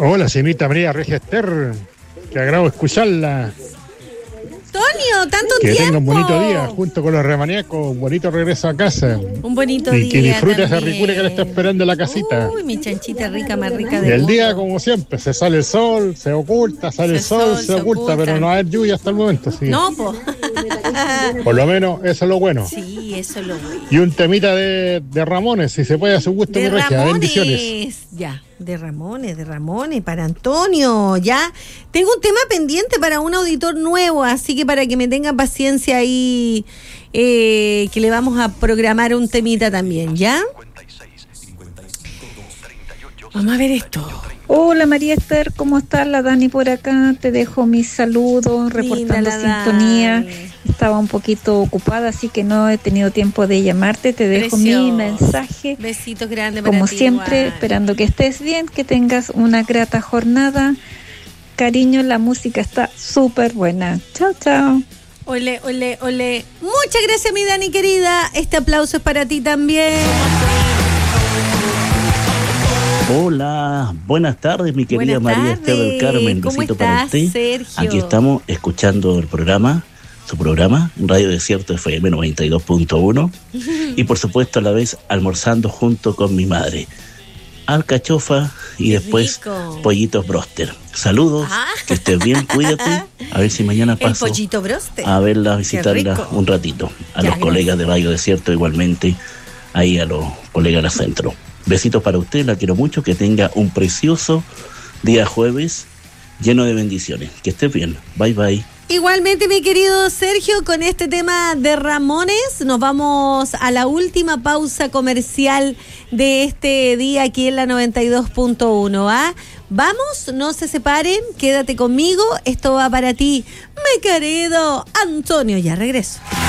Hola, señorita María Regia Ester, que agrado escucharla. Antonio, tanto que tiempo. Que tenga un bonito día junto con los remaníacos, un bonito regreso a casa. Un bonito día. Y que disfrute también. esa ricura que le está esperando en la casita. Uy, mi chanchita rica, más rica Y del el mundo. día, como siempre, se sale el sol, se oculta, sale el sol, se oculta, pero no hay lluvia hasta el momento. ¿Sí? No, po. Por lo menos eso es lo bueno. Sí, eso es lo bueno. Y un temita de Ramones, si se puede a su gusto, mi Regia. Bendiciones. Ya, de Ramones, para Antonio, ya. Tengo un tema pendiente para un auditor nuevo, así que para que me tengan paciencia ahí, que le vamos a programar un temita también, ¿ya? Vamos a ver esto. Hola María Esther, ¿cómo estás? La Dani por acá, te dejo mis saludos, reportando sintonía. Dani. Estaba un poquito ocupada, así que no he tenido tiempo de llamarte, te dejo mi mensaje. Besitos grandes para como ti, siempre, igual. Esperando que estés bien, que tengas una grata jornada. Cariño, la música está súper buena. Chao, chao. Ole. Muchas gracias, mi Dani querida. Este aplauso es para ti también. Hola, buenas tardes, mi querida María Esther del Carmen. Besito para usted. Sergio? Aquí estamos escuchando el programa, su programa, Radio Desierto FM 92.1 y por supuesto a la vez almorzando junto con mi madre. Alcachofa y después pollitos broster. Saludos, que estés bien, cuídate. A ver si mañana paso a verla, a visitarla un ratito. A los colegas de Radio Desierto igualmente, ahí a los colegas de la Centro. Besitos para usted, la quiero mucho, que tenga un precioso día jueves lleno de bendiciones. Que estés bien, bye bye. Igualmente, mi querido Sergio, con este tema de Ramones nos vamos a la última pausa comercial de este día aquí en la 92.1. ¿Ah? Vamos, no se separen, quédate conmigo, esto va para ti, mi querido Antonio, ya regreso.